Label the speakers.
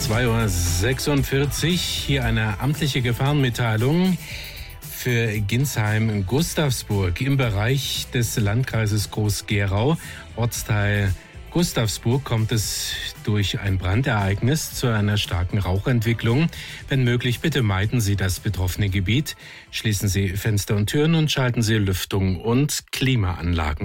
Speaker 1: 2:46 Uhr. Hier eine amtliche Gefahrenmitteilung für Ginsheim-Gustavsburg im Bereich des Landkreises Groß-Gerau, Ortsteil Gustavsburg, kommt es durch ein Brandereignis zu einer starken Rauchentwicklung. Wenn möglich, bitte meiden Sie das betroffene Gebiet, schließen Sie Fenster und Türen und schalten Sie Lüftung und Klimaanlagen